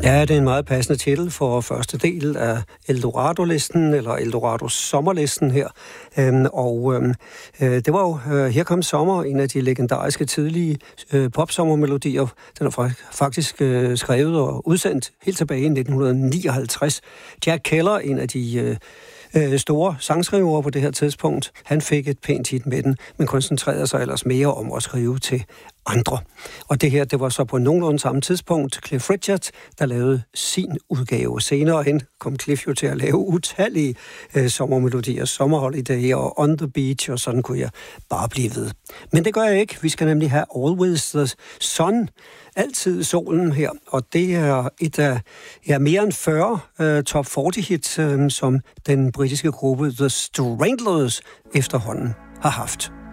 Ja, det er en meget passende titel for første del af Eldorado-listen, eller Eldorados sommerlisten her. Det var jo Her kom sommer, en af de legendariske tidlige popsommermelodier. Den er faktisk skrevet og udsendt helt tilbage i 1959. Jack Keller, en af de store sangskrivere på det her tidspunkt, han fik et pænt hit med den, men koncentrerede sig ellers mere om at skrive til andre. Og det her, det var så på nogenlunde samme tidspunkt Cliff Richard, der lavede sin udgave. Senere hen kom Cliff jo til at lave utallige sommermelodier, Summer Holiday og On the Beach, og sådan kunne jeg bare blive ved. Men det gør jeg ikke. Vi skal nemlig have Always the Sun, altid solen her, og det er et af mere end 40 top 40 hits, som den britiske gruppe The Stranglers efterhånden har haft.